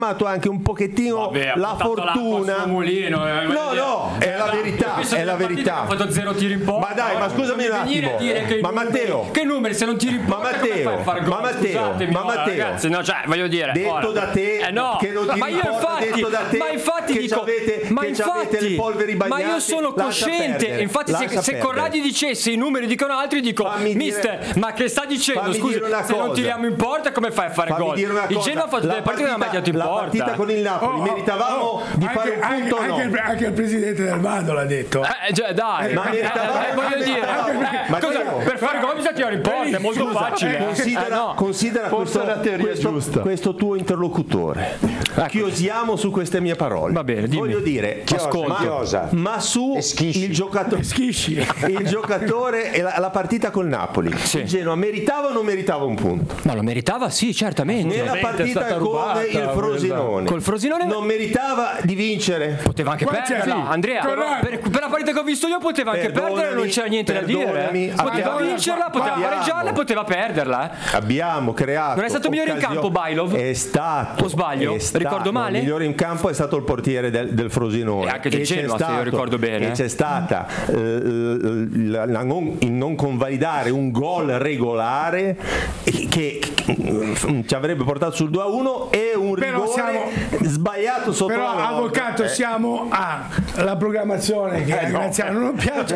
anche un pochettino la fortuna. Mulino, no, è la verità, è la verità. Ha fatto 0 tiri in porta. Ma dai, ma scusami un attimo. Ma Matteo, che numeri se non tiri in porta? Ma Matteo, ragazzi, no, cioè, voglio dire, detto da te no, che non tiri ma in io porta, detto da te infatti che dico, avete le polveri bagnate. Ma io sono cosciente, infatti se Corradi dicesse i numeri dicono altri, dico mister, ma che sta dicendo? Scusa, se non tiriamo in porta come fai a fare gol? Il Genoa ha fatto delle partite che non ha mai tirato in porta. La partita con il Napoli meritavamo di fare un punto o no? Anche il presidente del Vado l'ha detto. Cioè, dai, voglio dire, per fare gol bisogna tirare in porta, è molto facile. Considera questo tuo interlocutore. Chiosiamo su queste mie parole. Va bene, dimmi. Voglio dire, ma su il giocatore e la partita col Napoli, il Genoa meritava o non meritava un punto? Ma lo meritava, sì, certamente. Nella partita con il Frosinone, col Frosinone non meritava di vincere, poteva anche perderla. Andrea, per la partita che ho visto io poteva anche perdere, non c'era niente da dire. Poteva vincerla, poteva pareggiarla, poteva perderla. Abbiamo creato. Non è stato migliore in campo Bailov? È stato. O sbaglio? Ricordo male? Il migliore in campo è stato il portiere del Frosinone. E anche del Genoa, se io ricordo bene. E c'è stata il non convalidare un gol regolare che ci avrebbe portato sul 2-1 e un rigore sbagliato sotto però la norma. Avvocato, siamo alla programmazione che a Graziano non piace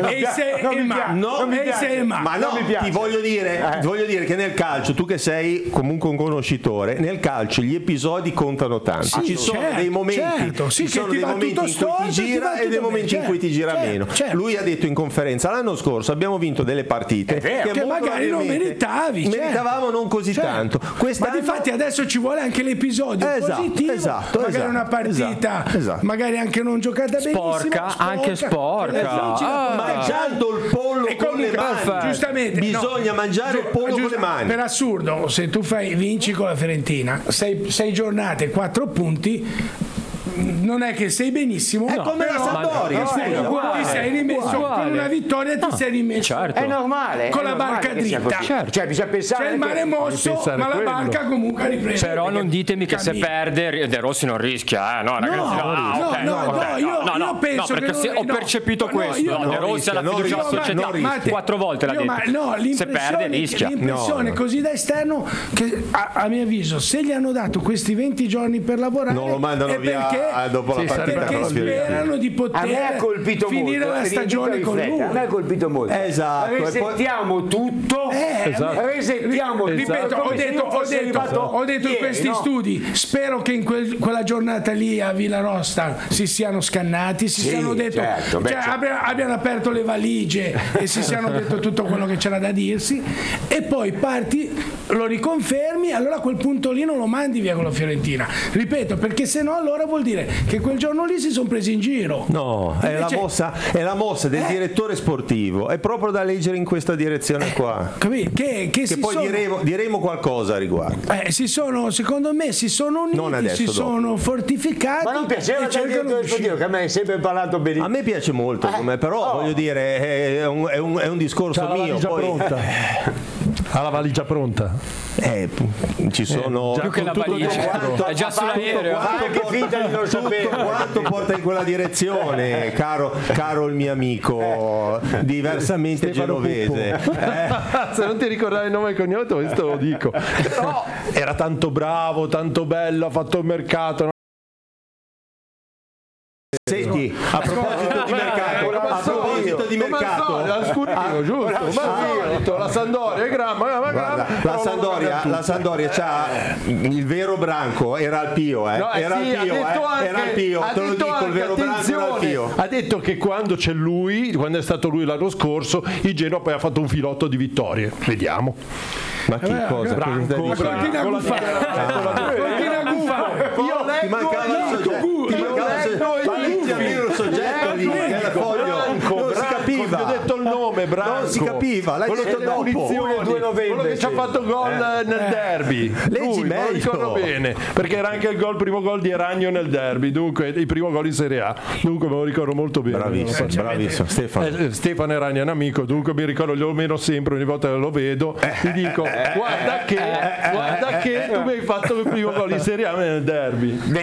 ma ti voglio dire che nel calcio, tu che sei comunque un conoscitore, nel calcio gli episodi contano tanto. Ci sono dei momenti in cui ti gira e dei momenti in cui ti gira meno. Lui ha detto in conferenza l'anno scorso abbiamo vinto delle partite che magari non meritavi, meritavamo non così tanto. Ma difatti adesso ci vuole anche l'episodio positivo, magari una partita magari anche non giocata benissimo, anche sporca, mangiando il pollo con le mani. Giustamente bisogna mangiare il pollo con le mani. Per assurdo, se tu vinci con la Fiorentina 6 giornate 4 punti, non è che sei benissimo, è come la Sampdoria, ti sei rimesso con una vittoria, ti sei rimesso è normale con la barca dritta, cioè bisogna pensare, c'è il mare mosso ma la barca comunque ha ripreso. Però non ditemi che se perde De Rossi non rischia, no ragazzi, io penso perché ho percepito questo, De Rossi alla fiducia della società 4 volte l'ha detto, se perde rischia. L'impressione così da esterno che a mio avviso se gli hanno dato questi 20 giorni per lavorare non lo mandano via dopo la partita, perché sperano di poter finire la stagione con lui. A me ha colpito molto. Esatto. Resettiamo tutto. Resettiamo. Ripeto, ho detto in questi studi, spero che in quella giornata lì a Villarosta si siano scannati, siano detto, abbiano aperto le valigie e si siano detto tutto quello che c'era da dirsi, e poi parti, lo riconfermi, allora a quel punto lì non lo mandi via con la Fiorentina. Ripeto, perché se no allora vuol dire che quel giorno lì si sono presi in giro. No, invece, è la mossa del direttore sportivo, è proprio da leggere in questa direzione qua. Che poi diremo qualcosa a riguardo. Secondo me si sono uniti, sono fortificati. Ma non piaceva il direttore sportivo, che a me hai sempre parlato benissimo. A me piace molto, però voglio dire, è un discorso mio. Poi ha la valigia pronta. Ci sono più che la valigia, è già sull'aereo. Quanto porta in quella direzione, caro il mio amico, diversamente genovese. Se non ti ricordavi il nome e il cognome, questo lo dico. Però era tanto bravo, tanto bello, ha fatto il mercato. Senti, a proposito di mercato, la Sampdoria è la Sampdoria c'ha il vero branco, era al Pio, era al Pio, te lo dico, il vero branco era al Pio. Ha detto che quando c'è lui, quando è stato lui l'anno scorso, il Genoa poi ha fatto un filotto di vittorie. Vediamo. Ma che cosa? Continua a guffare. Io il soggetto lì, non si capiva. Ho detto il nome, Branco. Non si capiva, l'hai detto dopo. Quello che ci ha fatto gol nel derby. Leggi meglio. Me lo ricordo bene, perché era anche il primo gol di Eragno nel derby, dunque il primo gol in Serie A. Dunque me lo ricordo molto bene. Bravissimo. Stefano Eragno è un amico, dunque mi ricordo, lo meno sempre, ogni volta che lo vedo, ti dico guarda che tu mi hai fatto il primo gol in Serie A nel derby.